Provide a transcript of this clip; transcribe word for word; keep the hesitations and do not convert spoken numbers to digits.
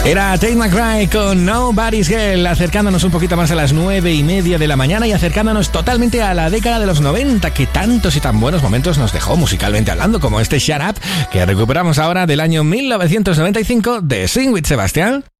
Era Tate McRae con Nobody's Girl, acercándonos un poquito más a las nueve y media de la mañana y acercándonos totalmente a la década de los noventa, que tantos y tan buenos momentos nos dejó musicalmente hablando, como este Shut Up, que recuperamos ahora del año mil novecientos noventa y cinco de Sing with Sebastian.